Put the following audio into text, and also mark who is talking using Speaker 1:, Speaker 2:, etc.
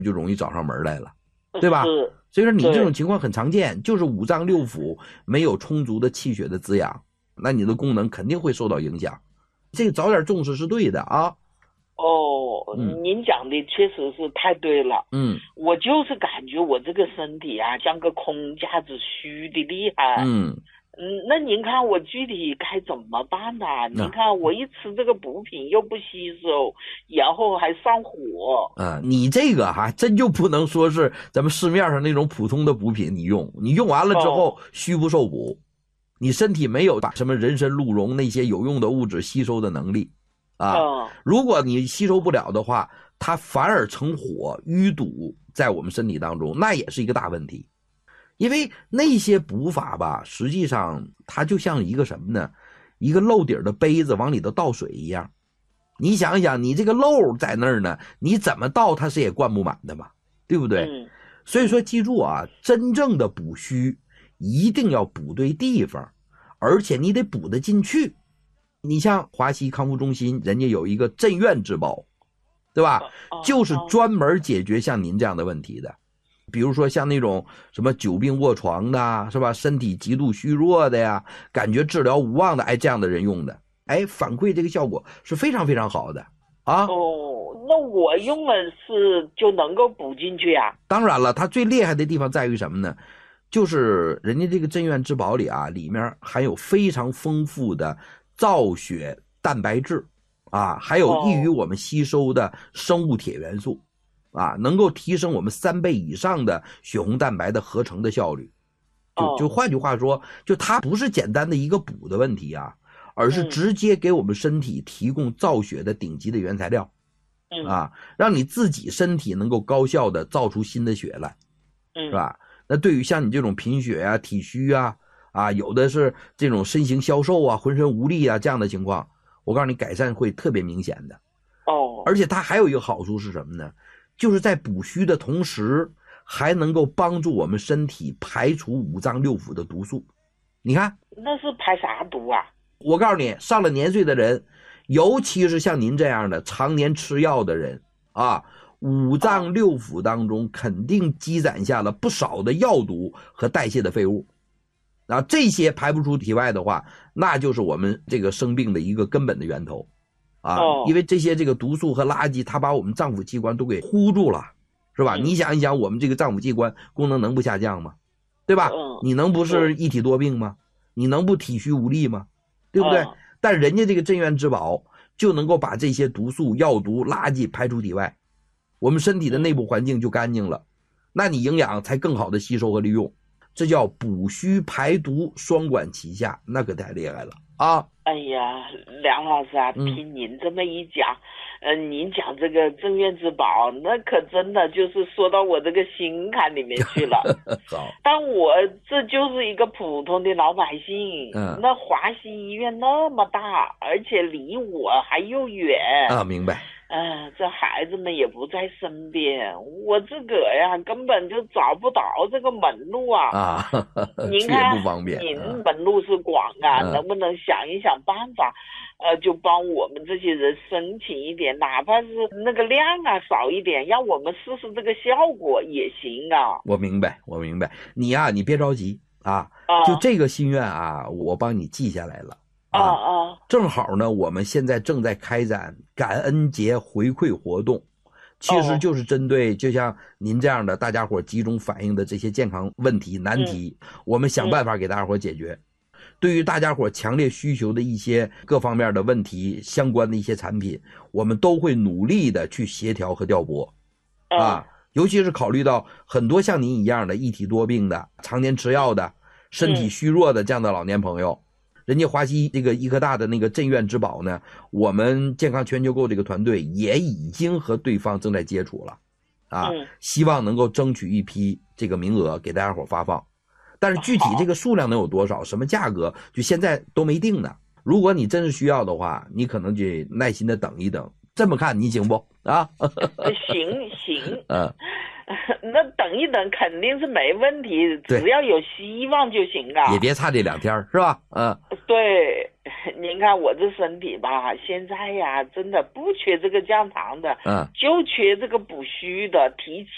Speaker 1: 就容易找上门来了，对吧？
Speaker 2: 是。
Speaker 1: 所以说你这种
Speaker 2: 对。
Speaker 1: 情况很常见，就是五脏六腑没有充足的气血的滋养，那你的功能肯定会受到影响。这个早点重视是对的啊。
Speaker 2: 哦，
Speaker 1: 嗯
Speaker 2: 您讲的确实是太对了。
Speaker 1: 嗯
Speaker 2: 我就是感觉我这个身体啊，像个空架子，虚的厉害。
Speaker 1: 嗯，
Speaker 2: 那您看我具体该怎么办呢？您
Speaker 1: 那
Speaker 2: 看我一吃这个补品又不吸收，然后还上火。
Speaker 1: 你这个还真就不能说是咱们市面上那种普通的补品，你用完了之后
Speaker 2: 哦
Speaker 1: 虚不受补，你身体没有把什么人参、鹿茸那些有用的物质吸收的能力啊。
Speaker 2: 哦
Speaker 1: 如果你吸收不了的话，它反而成火淤堵在我们身体当中，那也是一个大问题。因为那些补法吧，实际上它就像一个什么呢？一个漏底的杯子往里头倒水一样。你想一想，你这个漏在那儿呢，你怎么倒它是也灌不满的嘛，对不对？
Speaker 2: 嗯
Speaker 1: 所以说记住啊，真正的补虚一定要补对地方，而且你得补得进去。你像华西康复中心，人家有一个镇院之宝，对吧？就是专门解决像您这样的问题的。比如说像那种什么久病卧床的，是吧？身体极度虚弱的呀，感觉治疗无望的，这样的人用的，反馈这个效果是非常非常好的啊。
Speaker 2: 哦，那我用了是就能够补进去啊？
Speaker 1: 当然了，它最厉害的地方在于什么呢？就是人家这个镇院之宝里啊，里面含有非常丰富的造血蛋白质啊，还有易于我们吸收的生物铁元素啊，能够提升我们3倍以上的血红蛋白的合成的效率。就换句话说，就它不是简单的一个补的问题啊，而是直接给我们身体提供造血的顶级的原材料啊，让你自己身体能够高效的造出新的血来，是吧？那对于像你这种贫血啊、体虚啊，有的是这种身形消瘦啊、浑身无力啊这样的情况，我告诉你，改善会特别明显的。而且它还有一个好处是什么呢？就是在补虚的同时，还能够帮助我们身体排除五脏六腑的毒素。你看，
Speaker 2: 那是排啥毒啊？
Speaker 1: 我告诉你，上了年岁的人，尤其是像您这样的常年吃药的人啊，五脏六腑当中肯定积攒下了不少的药毒和代谢的废物。这些排不出体外的话，那就是我们这个生病的一个根本的源头因为这些这个毒素和垃圾，它把我们脏腑器官都给糊住了，是吧？你想一想，我们这个脏腑器官功能能不下降吗？对吧？你能不是一体多病吗？你能不体虚无力吗？对不对？但人家这个镇院之宝就能够把这些毒素、药毒、垃圾排出体外，我们身体的内部环境就干净了，那你营养才更好的吸收和利用。这叫补虚排毒双管齐下，那可太厉害了啊！
Speaker 2: 哎呀，梁老师啊，听您这么一讲，您讲这个镇院之宝，那可真的就是说到我这个心坎里面去了。
Speaker 1: 好，
Speaker 2: 但我这就是一个普通的老百姓，那华西医院那么大，而且离我还又远
Speaker 1: 明白。
Speaker 2: 这孩子们也不在身边，我自个呀根本就找不到这个门路啊！您看，
Speaker 1: 不方便。
Speaker 2: 您门路是广能不能想一想办法，就帮我们这些人申请一点，哪怕是那个量少一点，让我们试试这个效果也行啊！
Speaker 1: 我明白，你别着急就这个心愿我帮你记下来了。正好呢，我们现在正在开展感恩节回馈活动，其实就是针对就像您这样的大家伙集中反映的这些健康问题难题，我们想办法给大家伙解决。对于大家伙强烈需求的一些各方面的问题相关的一些产品，我们都会努力的去协调和调拨尤其是考虑到很多像您一样的一体多病的、常年吃药的、身体虚弱的这样的老年朋友，人家华西这个医科大的那个镇院之宝呢，我们健康全球购这个团队也已经和对方正在接触了希望能够争取一批这个名额给大家伙发放。但是具体这个数量能有多少，什么价格，就现在都没定呢。如果你真是需要的话，你可能就耐心的等一等。这么看你行不
Speaker 2: 行那等一等肯定是没问题，只要有希望就行也
Speaker 1: 别差这2天是吧？
Speaker 2: 对，您看我这身体吧，现在呀真的不缺这个降糖的，就缺这个补虚的提气